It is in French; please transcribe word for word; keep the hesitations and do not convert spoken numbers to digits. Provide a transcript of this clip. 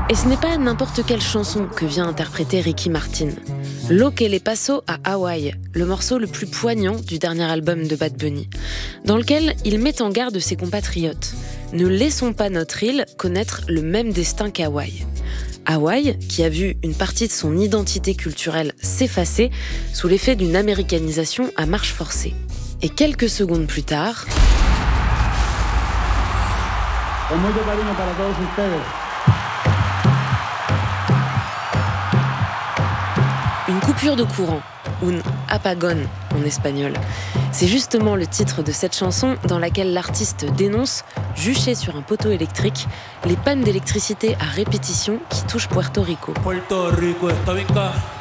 Et ce n'est pas n'importe quelle chanson que vient interpréter Ricky Martin. Lo que le pasó à Hawaï, le morceau le plus poignant du dernier album de Bad Bunny, dans lequel il met en garde ses compatriotes. Ne laissons pas notre île connaître le même destin qu'Hawaï. Hawaï, qui a vu une partie de son identité culturelle s'effacer sous l'effet d'une américanisation à marche forcée. Et quelques secondes plus tard... Une coupure de courant, un apagón en espagnol. C'est justement le titre de cette chanson dans laquelle l'artiste dénonce, juché sur un poteau électrique, les pannes d'électricité à répétition qui touchent Puerto Rico. Puerto Rico está bien ca-